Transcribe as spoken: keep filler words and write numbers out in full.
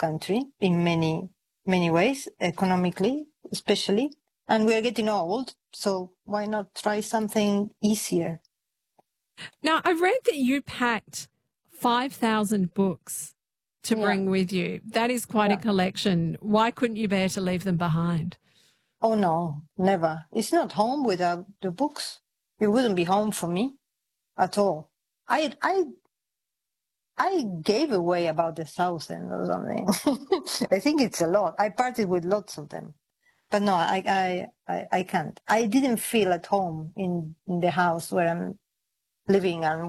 country in many, many ways, economically, especially. And we're getting old, so why not try something easier? Now, I read that you packed five thousand books to Yeah. bring with you. That is quite Yeah. a collection. Why couldn't you bear to leave them behind? Oh, no, never. It's not home without the books. It wouldn't be home for me at all. I, I, I gave away about a thousand or something. I think it's a lot. I parted with lots of them. But no, I, I, I, I can't. I didn't feel at home in, in the house where I'm living and